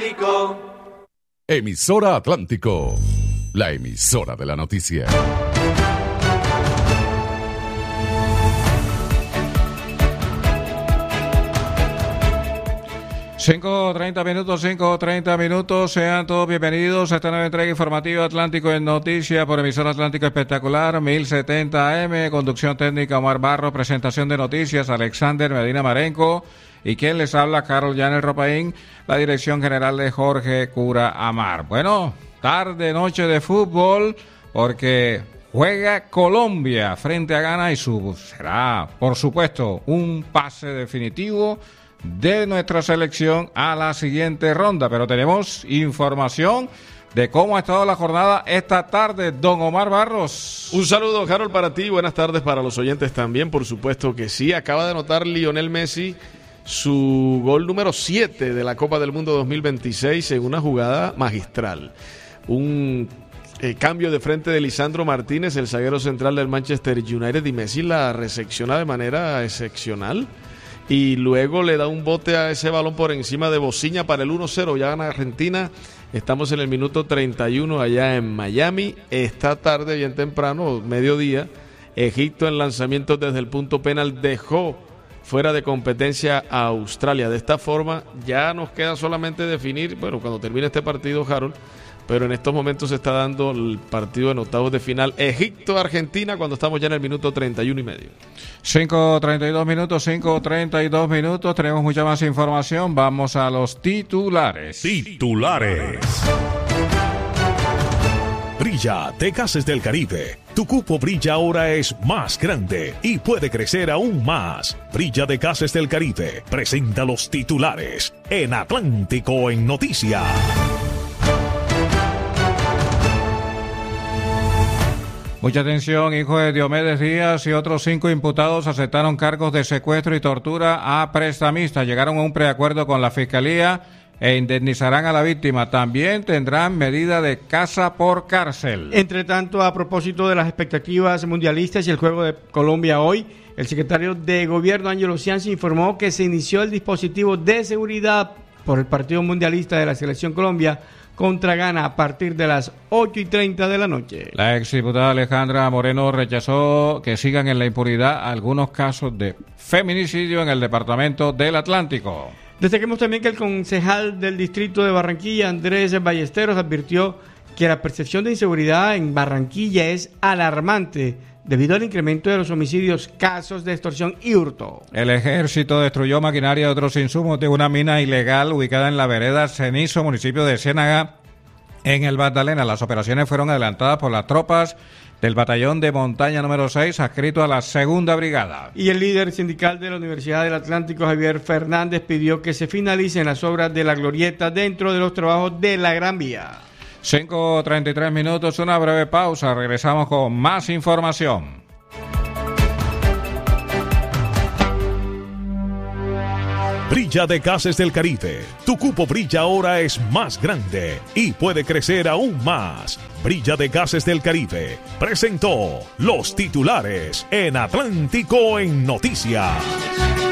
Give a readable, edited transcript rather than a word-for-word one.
Atlántico. Emisora Atlántico, la emisora de la noticia. Cinco treinta minutos, sean todos bienvenidos a esta nueva entrega informativa Atlántico en Noticias por emisora Atlántico Espectacular, 1070 AM, conducción técnica Omar Barros, presentación de noticias Alexander Medina Marenco y quien les habla Carol Yanel Ropaín, la dirección general de Jorge Cura Amar. Bueno, tarde, noche de fútbol, porque juega Colombia frente a Ghana y será, por supuesto, un pase definitivo de nuestra selección a la siguiente ronda, pero tenemos información de cómo ha estado la jornada esta tarde, don Omar Barros. Un saludo, Harold, para ti, buenas tardes para los oyentes también, por supuesto que sí. Acaba de anotar Lionel Messi su gol número 7 de la Copa del Mundo 2026 en una jugada magistral. Un cambio de frente de Lisandro Martínez, el zaguero central del Manchester United, y Messi la recepciona de manera excepcional. Y luego le da un bote a ese balón por encima de Bociña para el 1-0. Ya gana Argentina. Estamos en el minuto 31 allá en Miami. Esta tarde, bien temprano, mediodía, Egipto en lanzamientos desde el punto penal dejó fuera de competencia a Australia. De esta forma ya nos queda solamente definir, bueno, cuando termine este partido, Harold, pero en estos momentos se está dando el partido en octavos de final Egipto-Argentina cuando estamos ya en el minuto 31 y medio. 5:32 minutos, tenemos mucha más información, vamos a los titulares. Brilla de Gases del Caribe. Tu cupo Brilla ahora es más grande y puede crecer aún más. Brilla de Gases del Caribe presenta los titulares en Atlántico en Noticias. Mucha atención, hijo de Diomedes Díaz y otros 5 imputados aceptaron cargos de secuestro y tortura a prestamistas. Llegaron a un preacuerdo con la Fiscalía e indemnizarán a la víctima. También tendrán medida de casa por cárcel. Entre tanto, a propósito de las expectativas mundialistas y el juego de Colombia hoy, el secretario de Gobierno, Ángelo Cianci, informó que se inició el dispositivo de seguridad por el partido mundialista de la Selección Colombia contra Ghana a partir de las 8:30 de la noche. La exdiputada Alejandra Moreno rechazó que sigan en la impunidad algunos casos de feminicidio en el departamento del Atlántico. Destaquemos también que el concejal del distrito de Barranquilla, Andrés Ballesteros, advirtió que la percepción de inseguridad en Barranquilla es alarmante debido al incremento de los homicidios, casos de extorsión y hurto. El ejército destruyó maquinaria y otros insumos de una mina ilegal ubicada en la vereda Cenizo, municipio de Ciénaga, en el Magdalena. Las operaciones fueron adelantadas por las tropas del batallón de montaña número 6, adscrito a la segunda brigada. Y el líder sindical de la Universidad del Atlántico, Javier Fernández, pidió que se finalicen las obras de la glorieta dentro de los trabajos de la Gran Vía. 5:33 minutos, una breve pausa, regresamos con más información. Brilla de Gases del Caribe. Tu cupo Brilla ahora es más grande y puede crecer aún más. Brilla de Gases del Caribe presentó los titulares en Atlántico en Noticias.